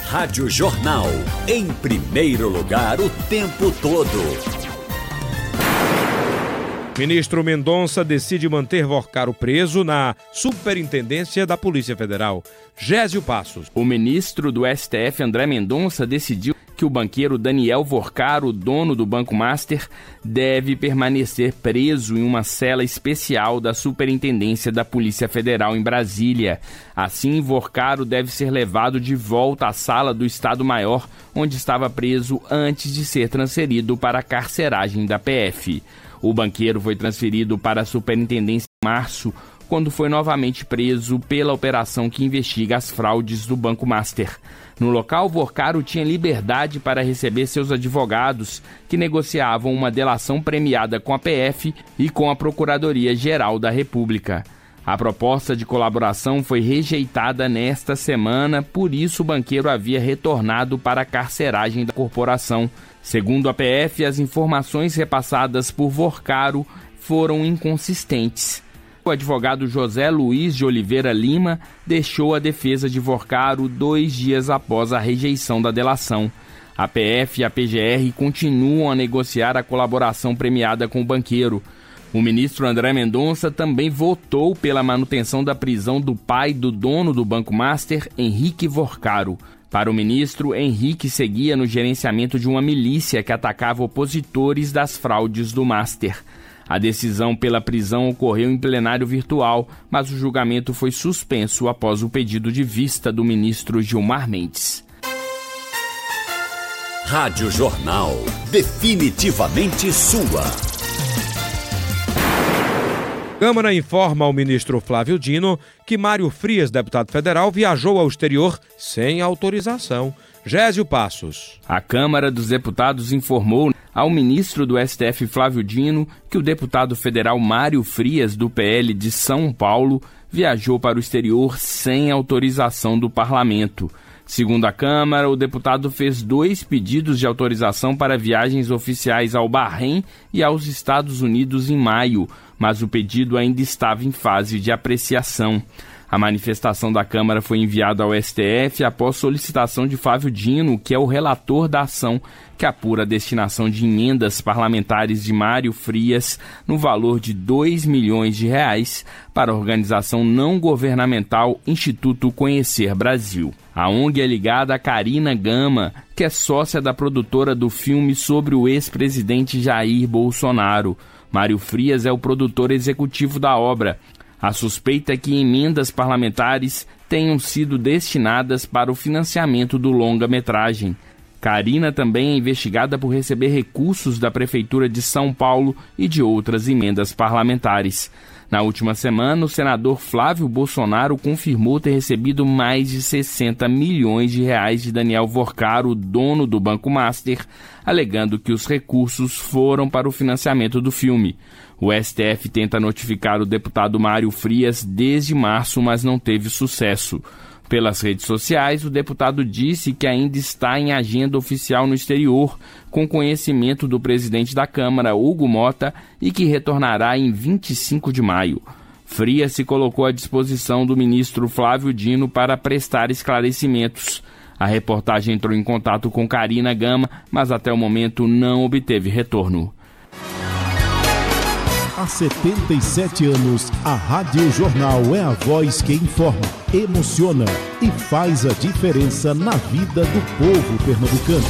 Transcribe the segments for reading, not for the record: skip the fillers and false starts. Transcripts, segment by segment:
Rádio Jornal, em primeiro lugar o tempo todo. Ministro Mendonça decide manter Vorcaro preso na Superintendência da Polícia Federal. Gésio Passos. O ministro do STF, André Mendonça, decidiu que o banqueiro Daniel Vorcaro, dono do Banco Master, deve permanecer preso em uma cela especial da Superintendência da Polícia Federal em Brasília. Assim, Vorcaro deve ser levado de volta à sala do Estado-Maior, onde estava preso antes de ser transferido para a carceragem da PF. O banqueiro foi transferido para a Superintendência em março, quando foi novamente preso pela operação que investiga as fraudes do Banco Master. No local, Vorcaro tinha liberdade para receber seus advogados, que negociavam uma delação premiada com a PF e com a Procuradoria-Geral da República. A proposta de colaboração foi rejeitada nesta semana, por isso o banqueiro havia retornado para a carceragem da corporação. Segundo a PF, as informações repassadas por Vorcaro foram inconsistentes. O advogado José Luiz de Oliveira Lima deixou a defesa de Vorcaro 2 dias após a rejeição da delação. A PF e a PGR continuam a negociar a colaboração premiada com o banqueiro. O ministro André Mendonça também votou pela manutenção da prisão do pai do dono do Banco Master, Henrique Vorcaro. Para o ministro, Henrique seguia no gerenciamento de uma milícia que atacava opositores das fraudes do Master. A decisão pela prisão ocorreu em plenário virtual, mas o julgamento foi suspenso após o pedido de vista do ministro Gilmar Mendes. Rádio Jornal, definitivamente sua. Câmara informa ao ministro Flávio Dino que Mário Frias, deputado federal, viajou ao exterior sem autorização. Gésio Passos. A Câmara dos Deputados informou ao ministro do STF, Flávio Dino, que o deputado federal Mário Frias, do PL de São Paulo, viajou para o exterior sem autorização do parlamento. Segundo a Câmara, o deputado fez 2 pedidos de autorização para viagens oficiais ao Bahrein e aos Estados Unidos em maio, mas o pedido ainda estava em fase de apreciação. A manifestação da Câmara foi enviada ao STF após solicitação de Flávio Dino, que é o relator da ação que apura a destinação de emendas parlamentares de Mário Frias no valor de R$2 milhões para a organização não governamental Instituto Conhecer Brasil. A ONG é ligada a Carina Gama, que é sócia da produtora do filme sobre o ex-presidente Jair Bolsonaro. Mário Frias é o produtor executivo da obra. A suspeita é que emendas parlamentares tenham sido destinadas para o financiamento do longa-metragem. Carina também é investigada por receber recursos da Prefeitura de São Paulo e de outras emendas parlamentares. Na última semana, o senador Flávio Bolsonaro confirmou ter recebido mais de R$60 milhões de Daniel Vorcaro, dono do Banco Master, alegando que os recursos foram para o financiamento do filme. O STF tenta notificar o deputado Mário Frias desde março, mas não teve sucesso. Pelas redes sociais, o deputado disse que ainda está em agenda oficial no exterior, com conhecimento do presidente da Câmara, Hugo Mota, e que retornará em 25 de maio. Frias se colocou à disposição do ministro Flávio Dino para prestar esclarecimentos. A reportagem entrou em contato com Carina Gama, mas até o momento não obteve retorno. Há 77 anos, a Rádio Jornal é a voz que informa, emociona e faz a diferença na vida do povo pernambucano.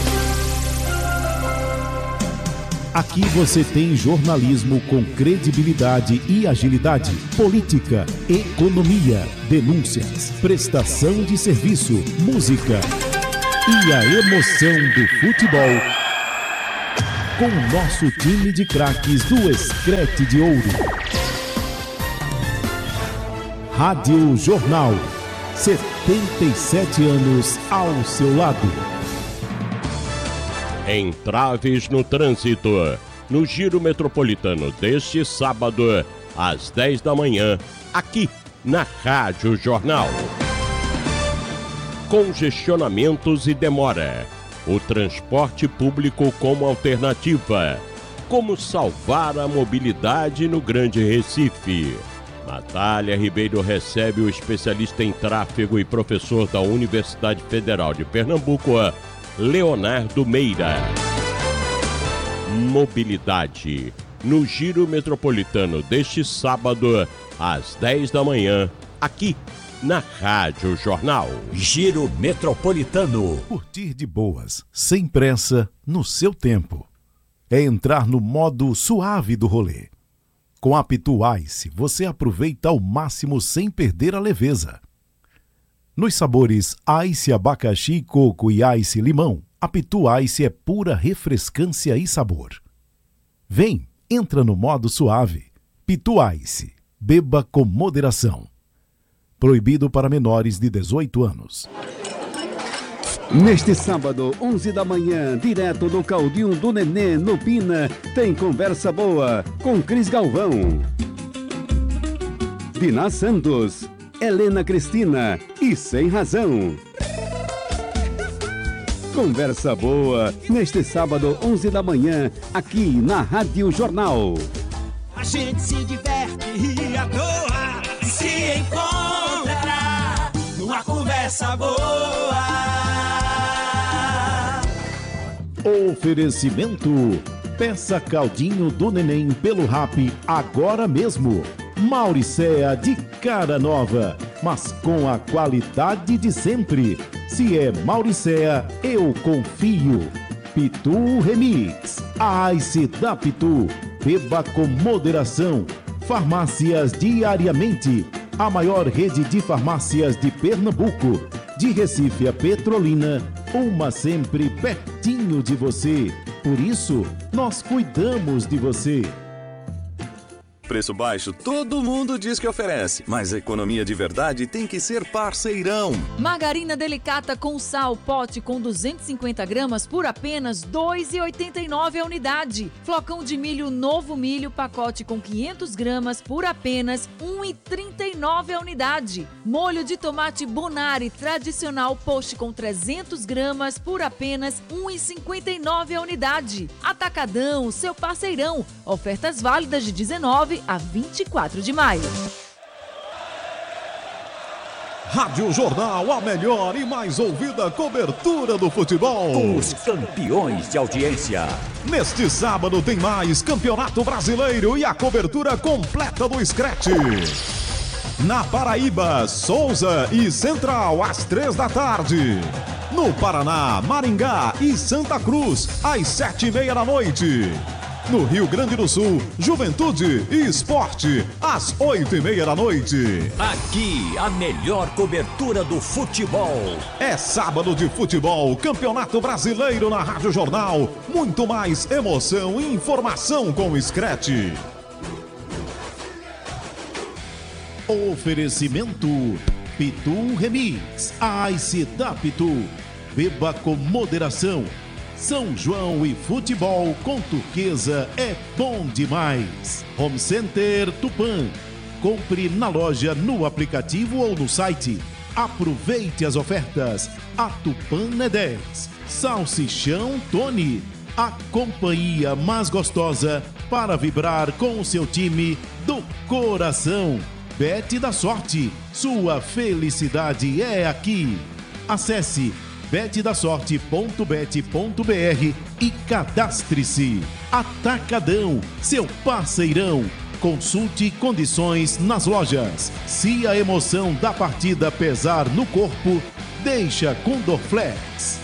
Aqui você tem jornalismo com credibilidade e agilidade, política, economia, denúncias, prestação de serviço, música e a emoção do futebol. Com o nosso time de craques do Escrete de Ouro. Rádio Jornal, 77 anos ao seu lado. Entraves no trânsito, no Giro Metropolitano deste sábado, às 10 da manhã, aqui na Rádio Jornal. Congestionamentos e demora. O transporte público como alternativa. Como salvar a mobilidade no Grande Recife. Natália Ribeiro recebe o especialista em tráfego e professor da Universidade Federal de Pernambuco, Leonardo Meira. Mobilidade. No Giro Metropolitano deste sábado, às 10 da manhã, aqui na Rádio Jornal. Giro Metropolitano. Curtir de boas, sem pressa, no seu tempo. É entrar no modo suave do rolê. Com a Pitu Ice, você aproveita ao máximo sem perder a leveza. Nos sabores Ice abacaxi, coco e Ice limão, a Pitu Ice é pura refrescância e sabor. Vem, entra no modo suave. Pitu Ice, beba com moderação. Proibido para menores de 18 anos. Neste sábado, 11 da manhã, direto do Caldinho do Nenê, no Pina, tem Conversa Boa com Cris Galvão. Diná Santos, Helena Cristina e Sem Razão. Conversa Boa, neste sábado, 11 da manhã, aqui na Rádio Jornal. A gente se diverte e à toa se encontra numa conversa boa. Oferecimento. Peça Caldinho do Neném pelo Rap agora mesmo. Mauricéa de cara nova, mas com a qualidade de sempre. Se é Mauricéa, eu confio. Pitu Remix. A Ice da Pitu. Beba com moderação. Farmácias Diariamente. A maior rede de farmácias de Pernambuco. De Recife a Petrolina, uma sempre pertinho de você. Por isso, nós cuidamos de você. Preço baixo, todo mundo diz que oferece, mas a economia de verdade tem que ser parceirão. Margarina Delicata com sal, pote com 250 gramas por apenas R$ 2,89 a unidade. Flocão de milho Novo Milho, pacote com 500 gramas por apenas R$ 1,39 a unidade. Molho de tomate Bonari tradicional, post com 300 gramas por apenas R$ 1,59 a unidade. Atacadão, seu parceirão. Ofertas válidas de 19 a 24 de maio. Rádio Jornal, a melhor e mais ouvida cobertura do futebol. Os campeões de audiência. Neste sábado tem mais Campeonato Brasileiro e a cobertura completa do Scratch. Na Paraíba, Souza e Central, às 3 da tarde. No Paraná, Maringá e Santa Cruz, às 7:30 da noite. No Rio Grande do Sul, Juventude e Esporte, às 8:30 da noite. Aqui, a melhor cobertura do futebol. É sábado de futebol, Campeonato Brasileiro na Rádio Jornal. Muito mais emoção e informação com o Scratch. Oferecimento. Pitu Remix. A Ice da Pitu. Beba com moderação. São João e futebol com Turquesa é bom demais. Home Center Tupã. Compre na loja, no aplicativo ou no site. Aproveite as ofertas. A Tupã é 10. Salsichão Tony. A companhia mais gostosa para vibrar com o seu time do coração. Bet da Sorte. Sua felicidade é aqui. Acesse betdasorte.bet.br e cadastre-se. Atacadão, seu parceirão. Consulte condições nas lojas. Se a emoção da partida pesar no corpo, deixa com Dorflex.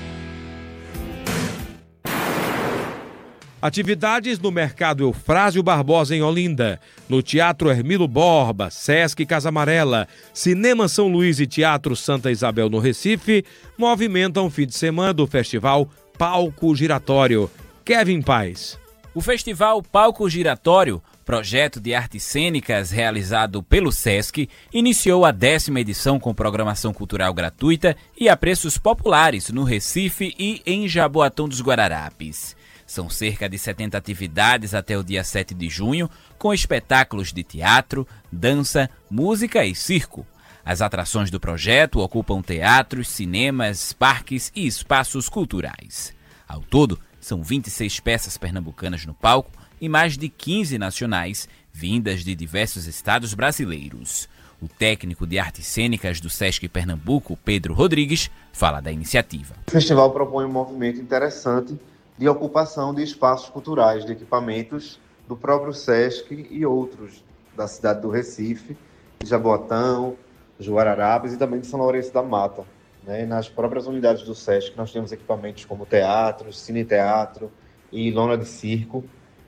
Atividades no Mercado Eufrásio Barbosa em Olinda, no Teatro Hermilo Borba, Sesc Casa Amarela, Cinema São Luís e Teatro Santa Isabel no Recife, movimentam o fim de semana do Festival Palco Giratório. Kevin Paes. O Festival Palco Giratório, projeto de artes cênicas realizado pelo Sesc, iniciou a 10ª edição com programação cultural gratuita e a preços populares no Recife e em Jaboatão dos Guararapes. São cerca de 70 atividades até o dia 7 de junho, com espetáculos de teatro, dança, música e circo. As atrações do projeto ocupam teatros, cinemas, parques e espaços culturais. Ao todo, são 26 peças pernambucanas no palco e mais de 15 nacionais, vindas de diversos estados brasileiros. O técnico de artes cênicas do Sesc Pernambuco, Pedro Rodrigues, fala da iniciativa. O festival propõe um movimento interessante de ocupação de espaços culturais, de equipamentos do próprio Sesc e outros da cidade do Recife, de Jaboatão, Juararapes e também de São Lourenço da Mata. Nas próprias unidades do Sesc nós temos equipamentos como teatros, cine-teatro e lona de circo.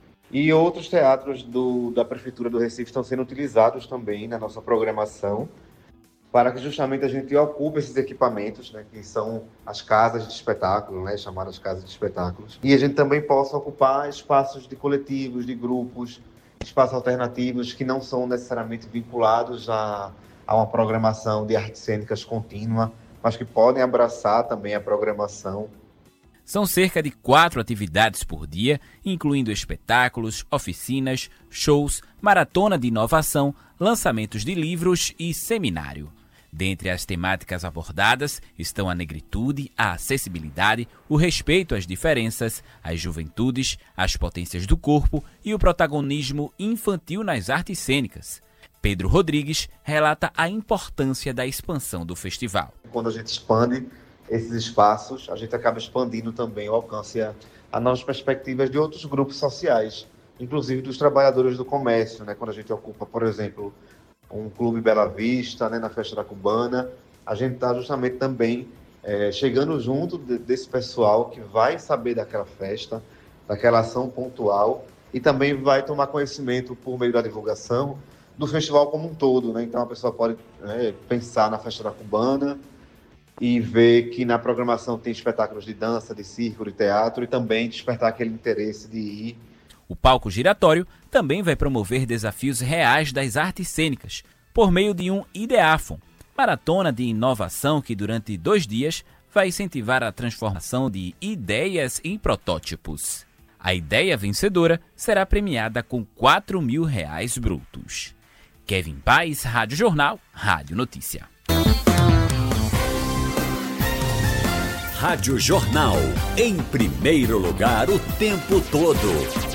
E outros teatros da Prefeitura do Recife estão sendo utilizados também na nossa programação para que justamente a gente ocupe esses equipamentos, que são as casas de espetáculo, chamadas casas de espetáculos. E a gente também possa ocupar espaços de coletivos, de grupos, espaços alternativos que não são necessariamente vinculados a uma programação de artes cênicas contínua, mas que podem abraçar também a programação. São cerca de 4 atividades por dia, incluindo espetáculos, oficinas, shows, maratona de inovação, lançamentos de livros e seminário. Dentre as temáticas abordadas estão a negritude, a acessibilidade, o respeito às diferenças, as juventudes, as potências do corpo e o protagonismo infantil nas artes cênicas. Pedro Rodrigues relata a importância da expansão do festival. Quando a gente expande esses espaços, a gente acaba expandindo também o alcance a novas perspectivas de outros grupos sociais, inclusive dos trabalhadores do comércio, quando a gente ocupa, por exemplo, um Clube Bela Vista, na Festa da Cubana, a gente está justamente também chegando junto desse pessoal que vai saber daquela festa, daquela ação pontual, e também vai tomar conhecimento por meio da divulgação do festival como um todo. Então a pessoa pode pensar na Festa da Cubana e ver que na programação tem espetáculos de dança, de circo, de teatro, e também despertar aquele interesse de ir. O palco giratório também vai promover desafios reais das artes cênicas, por meio de um Ideafon, maratona de inovação que durante 2 dias vai incentivar a transformação de ideias em protótipos. A ideia vencedora será premiada com R$4.000 brutos. Kevin Paes, Rádio Jornal, Rádio Notícia. Rádio Jornal, em primeiro lugar o tempo todo.